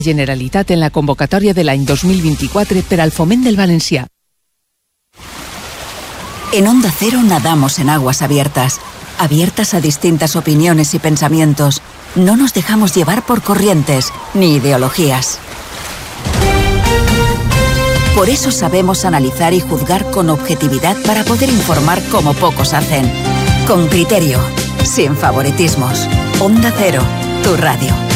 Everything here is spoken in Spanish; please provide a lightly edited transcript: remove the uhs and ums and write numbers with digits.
Generalitat en la convocatòria de l'any 2024 per al foment del valencià. En Onda Cero nadamos en aguas abiertas a distintas opiniones y pensamientos. No nos dejamos llevar por corrientes ni ideologías. Por eso sabemos analizar y juzgar con objetividad para poder informar como pocos hacen. Con criterio, sin favoritismos. Onda Cero, tu radio.